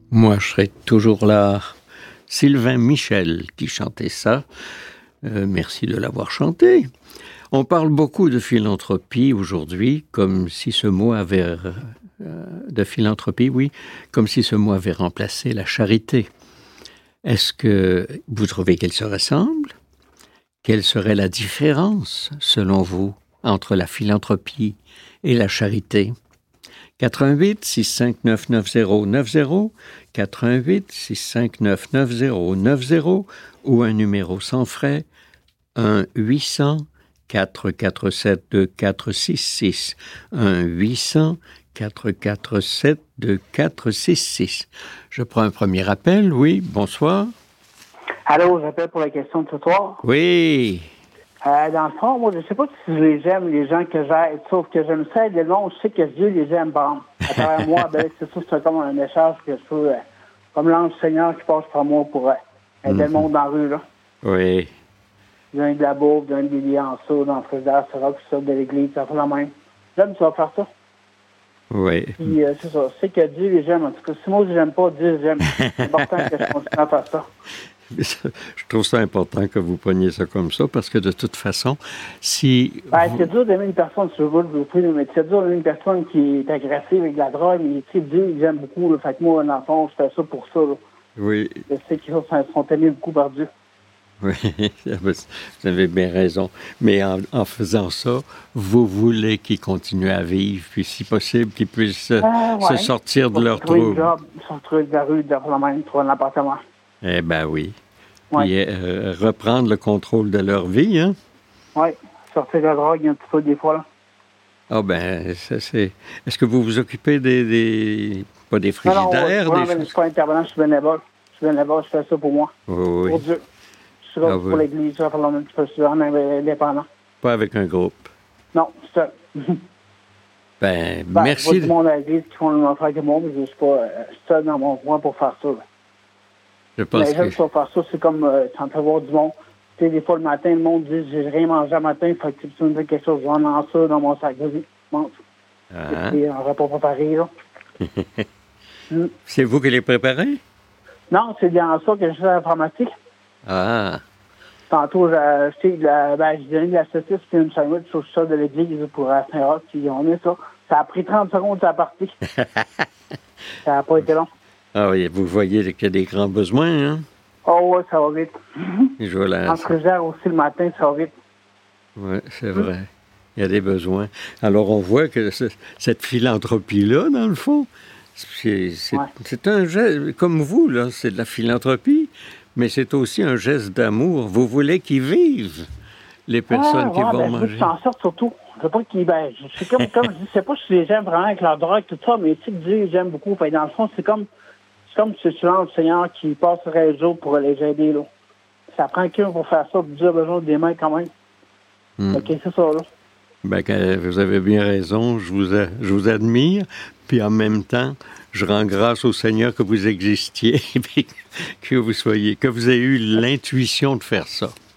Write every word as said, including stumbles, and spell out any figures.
Moi, je serai toujours là. Sylvain Michel qui chantait ça. Euh, merci de l'avoir chanté. On parle beaucoup de philanthropie aujourd'hui, comme si ce mot avait... Euh, de philanthropie, oui, comme si ce mot avait remplacé la charité. Est-ce que vous trouvez qu'elles se ressemblent? Quelle serait la différence, selon vous, entre la philanthropie et la charité? quatre un huit, six cinq neuf, neuf zéro neuf zéro, quatre un huit, six cinq neuf, neuf zéro neuf zéro ou un numéro sans frais, un huit cents, quatre quatre sept, deux quatre six six, un huit cents, quatre quatre sept, deux quatre six six. Je prends un premier appel, oui, bonsoir. Allô, j'appelle pour la question de ce soir. Oui. Euh, dans le fond, moi, je sais pas si je les aime, les gens que j'aide, sauf que j'aime ça aider le monde, je sais que Dieu les aime, bon. À travers moi, ben, c'est ça, c'est comme un message que je trouve, euh, comme l'ange Seigneur qui passe par moi pour euh, aider mm-hmm. le monde dans la rue, là. Oui. Donner de la bouffe, donner des liens en saut, dans le frigidaire, ça va, puis ça, de l'église, ça fait la même. J'aime ça, faire ça. Oui. Puis, euh, c'est ça, je sais que Dieu les aime, en tout cas, si moi, je n'aime pas, Dieu les aime. C'est important que je continue à faire ça. Je trouve ça important que vous preniez ça comme ça, parce que de toute façon, si... Ben, vous... c'est dur d'aimer une personne, si je veux vous prie, mais c'est dur d'aimer une personne qui est agressive avec de la drogue, mais tu sais, Dieu, il aime beaucoup, là, fait que moi, dans le fond, je fais ça pour ça, là. Oui. Je sais qu'ils sont aimés beaucoup par Dieu. Oui, vous avez bien raison. Mais en, en faisant ça, vous voulez qu'ils continuent à vivre, puis si possible, qu'ils puissent euh, ouais. se sortir de leur trou. Job, sortir de la rue, de la même, trouver un appartement. Eh bien oui. Ouais. Puis euh, reprendre le contrôle de leur vie, hein? Oui, sortir de la drogue un petit peu des fois, là. Ah ben, ça c'est... Est-ce que vous vous occupez des... des... pas des frigidaires? Non, non, des je ne suis pas intervenant, je suis bénévole. Je suis bénévole, je fais ça pour moi. Oui, oui. Pour Dieu. Je suis là ah, pour oui. l'église, je fais même, je suis indépendant. Pas avec un groupe? Non, c'est ça. Ben, ben, merci. Je vois du monde à l'église qui font le même affaire que moi, mais je ne suis pas euh, seul dans mon coin pour faire ça, là. Je pense mais que... je faire ça, c'est comme, euh, ça me fait voir du monde. Tu sais, des fois, le matin, le monde dit, j'ai rien mangé le matin, fait que tu me dis quelque chose, j'en ai ça dans mon sac, vas-y, mange. Ah. C'est un repas préparé, là. mm. C'est vous qui les préparez? Non, c'est bien ça que je fais à l'informatique. Ah. Tantôt, j'ai acheté de la, ben, j'ai donné de la saucisse et une sandwich au sol de l'église pour Saint-Roch, puis on est ça. Ça a pris trente secondes, ça a parti. Ça n'a pas été long. Ah oui, vous voyez qu'il y a des grands besoins, hein? Oh oui, ça va vite. Je vois la... En frigidaire aussi le matin, ça va vite. Oui, c'est vrai. Mm. Il y a des besoins. Alors, on voit que ce, cette philanthropie-là, dans le fond, c'est, c'est, ouais. c'est un geste, comme vous, là, c'est de la philanthropie, mais c'est aussi un geste d'amour. Vous voulez qu'ils vivent, les personnes ouais, qui ouais, vont ben, manger. Je t'en sorte surtout. Je sais pas qu'ils, ben, c'est comme, comme je dis, je sais pas si les gens vraiment avec leur drogue, tout ça, mais tu sais que Dieu, j'aime beaucoup. Fait, dans le fond, c'est comme, c'est comme si tu lances le Seigneur qui passerait le jour pour les aider, là. Ça prend quelqu'un pour faire ça, puis Dieu a besoin des mains quand même. Mm. OK, c'est ça, là. Ben, vous avez bien raison, je vous, a, je vous admire, puis en même temps, je rends grâce au Seigneur que vous existiez, et que vous soyez, que vous ayez eu l'intuition de faire ça.